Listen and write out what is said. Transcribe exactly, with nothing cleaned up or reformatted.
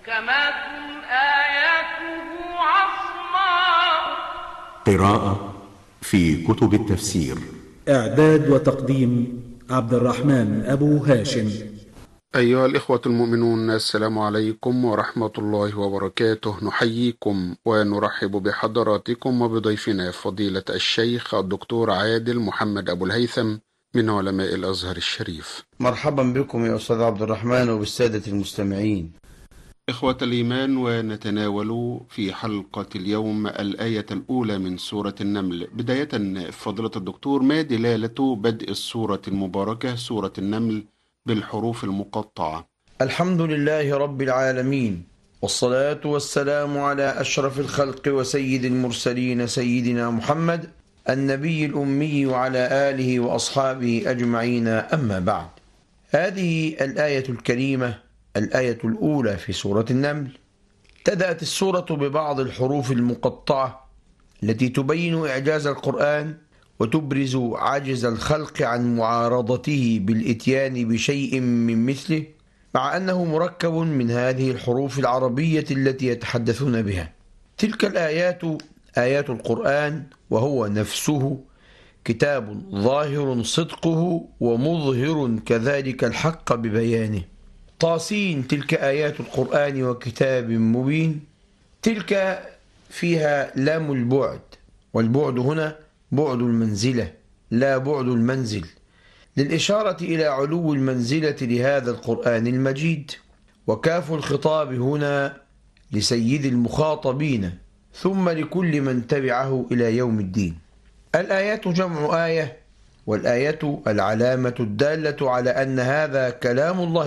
محكمات آياته عصماء. قراءة في كتب التفسير. إعداد وتقديم عبد الرحمن أبو هاشم. أيها الإخوة المؤمنون، السلام عليكم ورحمة الله وبركاته. نحييكم ونرحب بحضراتكم وبضيفنا فضيلة الشيخ الدكتور عادل محمد أبو الهيثم من علماء الأزهر الشريف. مرحبا بكم يا أستاذ عبد الرحمن وبالسادة المستمعين. إخوة الإيمان، ونتناول في حلقة اليوم الآية الأولى من سورة النمل. بداية فضيلة الدكتور، ما دلالة بدء السورة المباركة سورة النمل بالحروف المقطعة؟ الحمد لله رب العالمين، والصلاة والسلام على أشرف الخلق وسيد المرسلين سيدنا محمد النبي الأمي وعلى آله وأصحابه أجمعين، أما بعد. هذه الآية الكريمة الآية الأولى في سورة النمل. ابتدأت السورة ببعض الحروف المقطعة التي تبين إعجاز القرآن وتبرز عجز الخلق عن معارضته بالإتيان بشيء من مثله، مع أنه مركب من هذه الحروف العربية التي يتحدثون بها. تلك الآيات آيات القرآن، وهو نفسه كتاب ظاهر صدقه ومظهر كذلك الحق ببيانه. طاسين، تلك آيات القرآن وكتاب مبين. تلك فيها لام البعد، والبعد هنا بعد المنزلة لا بعد المنزل، للإشارة إلى علو المنزلة لهذا القرآن المجيد. وكاف الخطاب هنا لسيد المخاطبين ثم لكل من تبعه إلى يوم الدين. الآيات جمع آية، والآية العلامة الدالة على أن هذا كلام الله